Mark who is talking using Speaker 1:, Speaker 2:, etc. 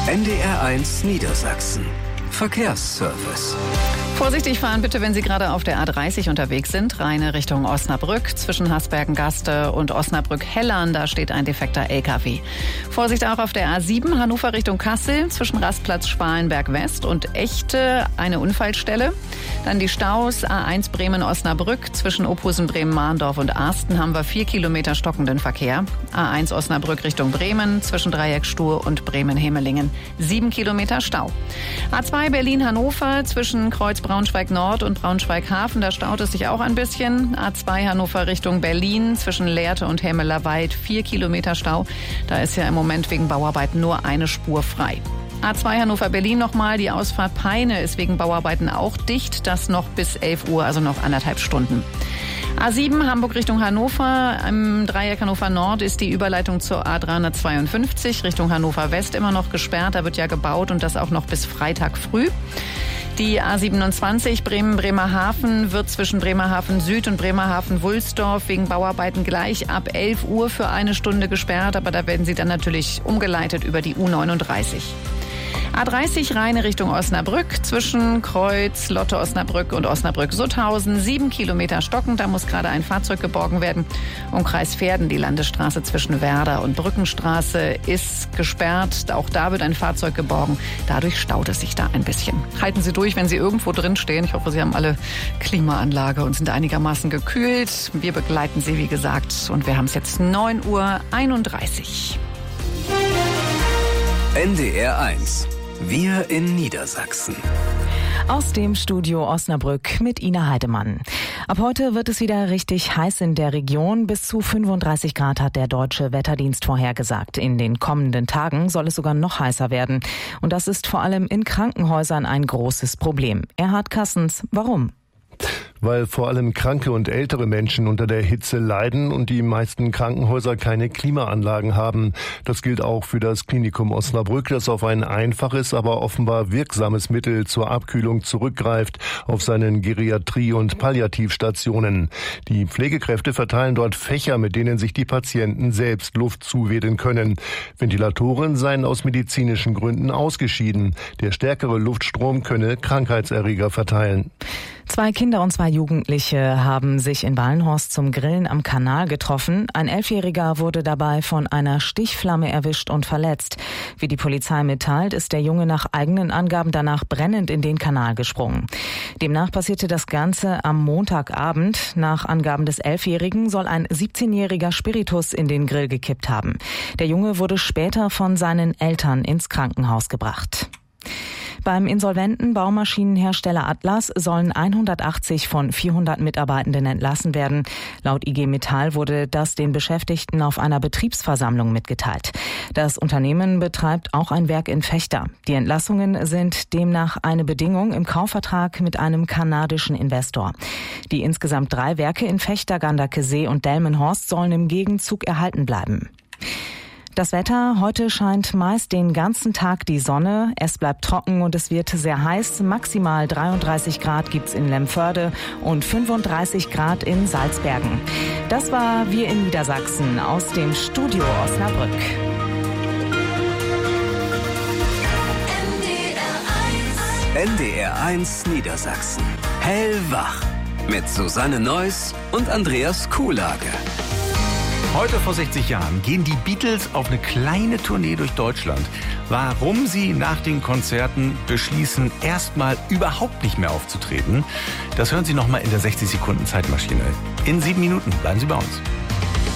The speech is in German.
Speaker 1: NDR1 Niedersachsen. Verkehrsservice.
Speaker 2: Vorsichtig fahren bitte, wenn Sie gerade auf der A30 unterwegs sind. Rheine Richtung Osnabrück. Zwischen Hasbergen-Gaste und Osnabrück-Hellern, da steht ein defekter LKW. Vorsicht auch auf der A7 Hannover Richtung Kassel. Zwischen Rastplatz Schwalenberg-West und Echte eine Unfallstelle. Dann die Staus A1 Bremen-Osnabrück. Zwischen Ophusen, Bremen-Mahndorf und Arsten haben wir 4 Kilometer stockenden Verkehr. A1 Osnabrück Richtung Bremen. Zwischen Dreieck Stur und Bremen-Hemelingen 7 Kilometer Stau. A2 Berlin-Hannover. Zwischen Kreuz Braunschweig-Nord und Braunschweig-Hafen, da staut es sich auch ein bisschen. A2 Hannover Richtung Berlin, zwischen Lehrte und Hemmelerwald 4 Kilometer Stau. Da ist ja im Moment wegen Bauarbeiten nur eine Spur frei. A2 Hannover-Berlin nochmal, die Ausfahrt Peine ist wegen Bauarbeiten auch dicht. Das noch bis 11 Uhr, also noch 1,5 Stunden. A7 Hamburg Richtung Hannover. Im Dreieck Hannover Nord ist die Überleitung zur A352 Richtung Hannover West immer noch gesperrt. Da wird ja gebaut und das auch noch bis Freitag früh. Die A27 Bremen-Bremerhaven wird zwischen Bremerhaven Süd und Bremerhaven-Wulsdorf wegen Bauarbeiten gleich ab 11 Uhr für eine Stunde gesperrt. Aber da werden sie dann natürlich umgeleitet über die U39. A30 Rheine Richtung Osnabrück, zwischen Kreuz, Lotte Osnabrück und Osnabrück-Sutthausen 7 Kilometer stockend, da muss gerade ein Fahrzeug geborgen werden. Umkreis Verden, die Landesstraße zwischen Werder und Brückenstraße ist gesperrt, auch da wird ein Fahrzeug geborgen, dadurch staut es sich da ein bisschen. Halten Sie durch, wenn Sie irgendwo drin stehen, ich hoffe, Sie haben alle Klimaanlage und sind einigermaßen gekühlt. Wir begleiten Sie, wie gesagt, und wir haben es jetzt 9:31 Uhr.
Speaker 1: NDR1. Wir in Niedersachsen.
Speaker 3: Aus dem Studio Osnabrück mit Ina Heidemann. Ab heute wird es wieder richtig heiß in der Region. Bis zu 35 Grad hat der Deutsche Wetterdienst vorhergesagt. In den kommenden Tagen soll es sogar noch heißer werden. Und das ist vor allem in Krankenhäusern ein großes Problem. Erhard Kassens, warum?
Speaker 4: Weil vor allem kranke und ältere Menschen unter der Hitze leiden und die meisten Krankenhäuser keine Klimaanlagen haben. Das gilt auch für das Klinikum Osnabrück, das auf ein einfaches, aber offenbar wirksames Mittel zur Abkühlung zurückgreift, auf seinen Geriatrie- und Palliativstationen. Die Pflegekräfte verteilen dort Fächer, mit denen sich die Patienten selbst Luft zuwedeln können. Ventilatoren seien aus medizinischen Gründen ausgeschieden. Der stärkere Luftstrom könne Krankheitserreger verteilen.
Speaker 3: 2 Kinder und 2 Jugendliche haben sich in Wallenhorst zum Grillen am Kanal getroffen. Ein 11-Jähriger wurde dabei von einer Stichflamme erwischt und verletzt. Wie die Polizei mitteilt, ist der Junge nach eigenen Angaben danach brennend in den Kanal gesprungen. Demnach passierte das Ganze am Montagabend. Nach Angaben des 11-Jährigen soll ein 17-jähriger Spiritus in den Grill gekippt haben. Der Junge wurde später von seinen Eltern ins Krankenhaus gebracht. Beim insolventen Baumaschinenhersteller Atlas sollen 180 von 400 Mitarbeitenden entlassen werden. Laut IG Metall wurde das den Beschäftigten auf einer Betriebsversammlung mitgeteilt. Das Unternehmen betreibt auch ein Werk in Vechta. Die Entlassungen sind demnach eine Bedingung im Kaufvertrag mit einem kanadischen Investor. Die insgesamt 3 Werke in Vechta, Ganderkesee und Delmenhorst sollen im Gegenzug erhalten bleiben. Das Wetter, heute scheint meist den ganzen Tag die Sonne. Es bleibt trocken und es wird sehr heiß. Maximal 33 Grad gibt's in Lemförde und 35 Grad in Salzbergen. Das war Wir in Niedersachsen aus dem Studio Osnabrück.
Speaker 1: NDR1 Niedersachsen. Hellwach. Mit Susanne Neuss und Andreas Kuhlage.
Speaker 5: Heute vor 60 Jahren gehen die Beatles auf eine kleine Tournee durch Deutschland. Warum sie nach den Konzerten beschließen, erstmal überhaupt nicht mehr aufzutreten, das hören Sie nochmal in der 60 Sekunden Zeitmaschine. In 7 Minuten bleiben Sie bei uns.